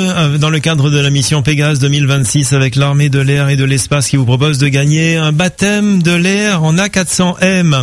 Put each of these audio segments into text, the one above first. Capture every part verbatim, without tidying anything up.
dans le cadre de la mission Pégase deux mille vingt-six avec l'armée de l'air et de l'espace qui vous propose de gagner un baptême de l'air en A quatre cents M.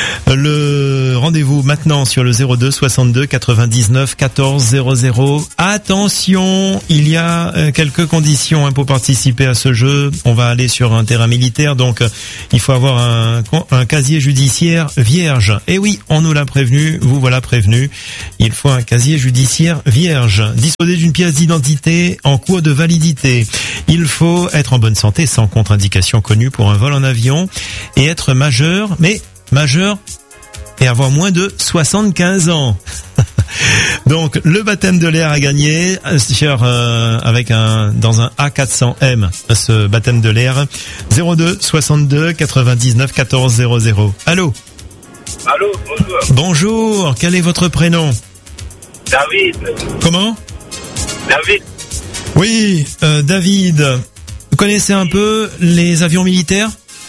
Le rendez-vous maintenant sur le zéro deux soixante-deux quatre-vingt-dix-neuf quatorze zéro zéro. Attention, il y a quelques conditions hein, pour participer à ce jeu. On va aller sur un terrain militaire, donc il faut avoir un, un casier judiciaire vierge. Et oui, on nous l'a prévenu, vous voilà prévenu. Il faut un casier judiciaire vierge, disposer d'une pièce d'identité en cours de validité. Il faut être en bonne santé sans contre-indication connue pour un vol en avion et être majeur, mais majeur et avoir moins de soixante-quinze ans. Donc le baptême de l'air à gagner sur euh, avec un dans un A quatre cents M, ce baptême de l'air. Zéro deux soixante-deux quatre-vingt-dix-neuf quatorze zéro zéro. Allô. Allô, bonjour. Bonjour, quel est votre prénom? David. Comment? David. Oui, euh, David. Vous connaissez un peu les avions militaires?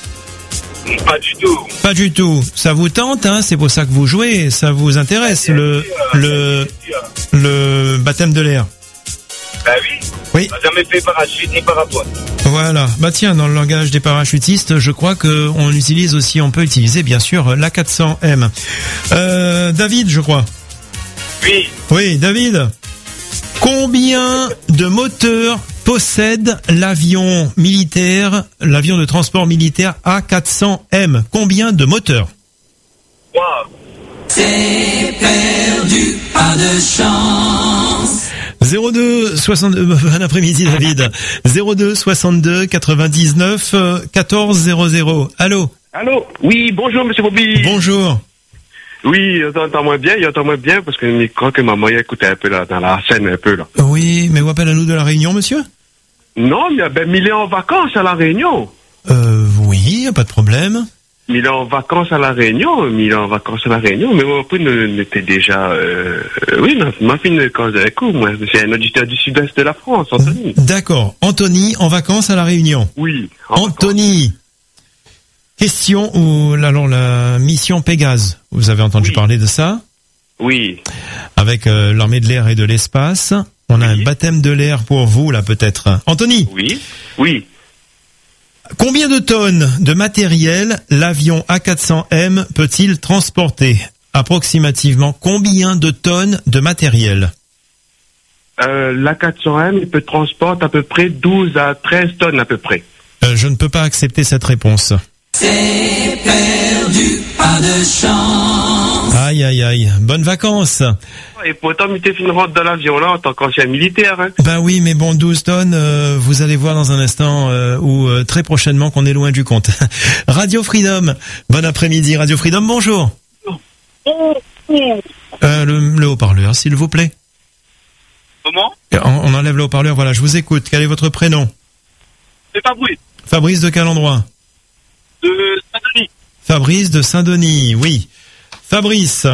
Pas du tout. Pas du tout. Ça vous tente, hein? C'est pour ça que vous jouez. Ça vous intéresse, le, le, le baptême de l'air? Bah oui. Oui. On n'a jamais fait parachute ni parapente. Voilà. Bah tiens, dans le langage des parachutistes, je crois que on utilise aussi, on peut utiliser bien sûr l'A quatre cents M. Euh, David, je crois. Oui. Oui, David. Combien de moteurs possède l'avion militaire, l'avion de transport militaire A quatre cents M? Combien de moteurs? Wow. C'est perdu, pas de chance. zéro deux soixante-deux, bon après-midi David. zéro deux soixante-deux quatre-vingt-dix-neuf quatorze zéro zéro. Allô? Allô? Oui, bonjour monsieur Bobby. Bonjour. Oui, on entend moins bien, il entend moins bien parce que je crois que ma moyenne écoutait un peu là, dans la scène un peu là. Oui, mais vous appelez à nous de la Réunion, monsieur? Non, mais ben, il est en vacances à la Réunion. Euh, oui, pas de problème. Il est en vacances à la Réunion, il est en vacances à la Réunion, mais moi, on était déjà, euh, oui, ma fille ne cause avec vous, moi, c'est un auditeur du sud-est de la France, Anthony. D'accord, Anthony, en vacances à la Réunion. Oui. Anthony. Vacances. Question ou alors la mission Pégase. Vous avez entendu oui. parler de ça? Oui. Avec euh, l'armée de l'air et de l'espace, on a oui. un baptême de l'air pour vous là peut-être. Anthony. Oui. Oui. Combien de tonnes de matériel l'avion A quatre cents M peut-il transporter? Approximativement combien de tonnes de matériel? euh, L'A quatre cents M il peut transporter à peu près douze à treize tonnes à peu près. Euh, je ne peux pas accepter cette réponse. C'est perdu, pas de chance. Aïe, aïe, aïe. Bonnes vacances. Et pourtant, il était une rentre dans l'avion, là, en tant qu'ancien militaire, hein. Ben oui, mais bon, douze tonnes, euh, vous allez voir dans un instant, euh, ou euh, très prochainement, qu'on est loin du compte. Radio Freedom. Bon après-midi, Radio Freedom, bonjour. Euh, le, le haut-parleur, s'il vous plaît. Comment? on, on enlève le haut-parleur, voilà, je vous écoute. Quel est votre prénom? C'est Fabrice. Fabrice de quel endroit? De Saint-Denis. Fabrice de Saint-Denis, oui. Fabrice.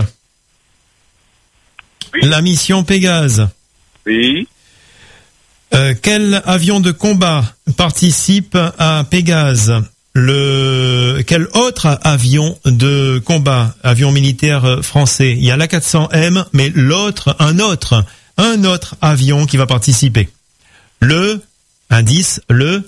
Oui. La mission Pégase. Oui. Euh, quel avion de combat participe à Pégase? Le quel autre avion de combat, avion militaire français? Il y a l'A quatre cents M, mais l'autre, un autre, un autre avion qui va participer. Le indice, le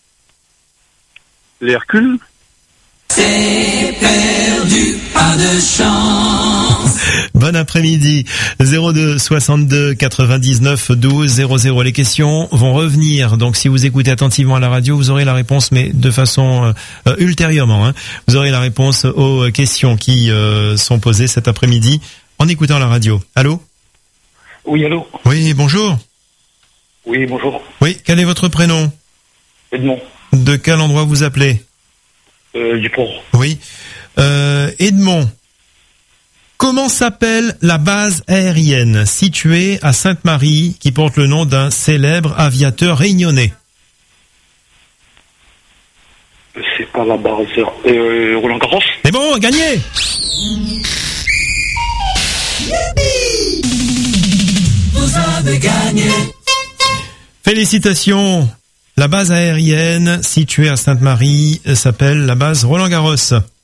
l'Hercule. C'est perdu, pas de chance. Bon après-midi. zéro deux soixante-deux quatre-vingt-dix-neuf douze zéro zéro. Les questions vont revenir. Donc, si vous écoutez attentivement à la radio, vous aurez la réponse, mais de façon euh, ultérieurement. Hein. Vous aurez la réponse aux questions qui euh, sont posées cet après-midi en écoutant la radio. Allô? Oui, allô? Oui, bonjour. Oui, bonjour. Oui, quel est votre prénom? Edmond. De quel endroit vous appelez? Euh, du port. Oui. Euh, Edmond. Comment s'appelle la base aérienne située à Sainte-Marie qui porte le nom d'un célèbre aviateur réunionnais? C'est pas la base. Euh, Roland Garros. C'est bon, gagné! Vous avez gagné. Félicitations! La base aérienne située à Sainte-Marie s'appelle la base Roland Garros.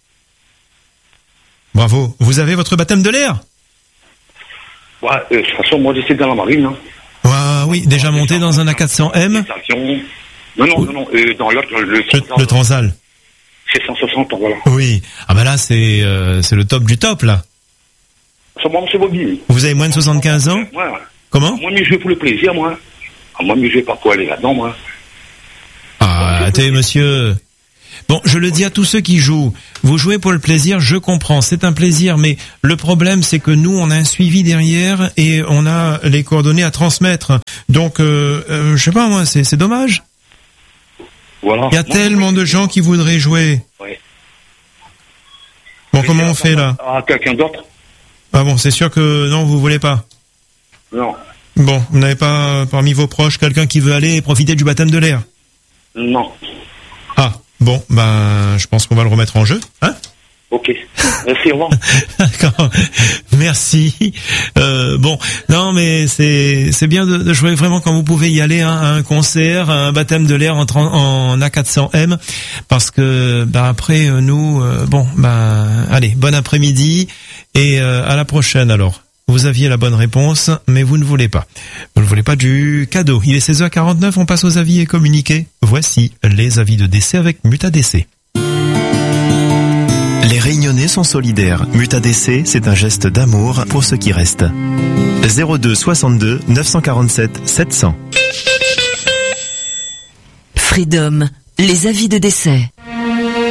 Bravo. Vous avez votre baptême de l'air? Ouais, euh, de toute façon, moi, j'étais dans la marine. Hein. Ouais, oui, déjà monté dans un A quatre cents M. Non, non, non, non, euh, dans l'autre, le, Le, le Transal. c'est cent soixante, voilà. Oui. Ah bah là, c'est euh, c'est le top du top, là. Ça, moi, c'est Bobby. Vous avez moins de soixante-quinze ans? Ouais. Comment? Moi, mais je vais pour le plaisir, moi. Ah, moi, mais je vais pas pour aller là-dedans, moi. Ah, attendez, monsieur. Bon, je le dis à tous ceux qui jouent. Vous jouez pour le plaisir, je comprends, c'est un plaisir, mais le problème, c'est que nous, on a un suivi derrière et on a les coordonnées à transmettre. Donc, euh, euh, je sais pas, moi, c'est, c'est dommage. Voilà. Il y a Moi, tellement de gens qui voudraient jouer. Ouais. Bon, comment on fait, là? Ah, quelqu'un d'autre? Ah bon, c'est sûr que non, vous voulez pas. Non. Bon, vous n'avez pas parmi vos proches quelqu'un qui veut aller profiter du baptême de l'air? Non. Ah, bon, ben, je pense qu'on va le remettre en jeu, hein? Ok. Merci, au revoir. D'accord. Merci. Euh, bon, non, mais c'est c'est bien de, de jouer vraiment quand vous pouvez y aller hein, à un concert, à un baptême de l'air en, en A quatre cents M, parce que ben après nous, euh, bon, ben allez, bon après-midi et euh, à la prochaine alors. Vous aviez la bonne réponse, mais vous ne voulez pas. Vous ne voulez pas du cadeau. Il est seize heures quarante-neuf, on passe aux avis et communiqués. Voici les avis de décès avec Muta D C. Les Réunionnais sont solidaires. Muta D C, c'est un geste d'amour pour ceux qui restent. zéro deux soixante-deux neuf cent quarante-sept sept cents. Freedom, les avis de décès.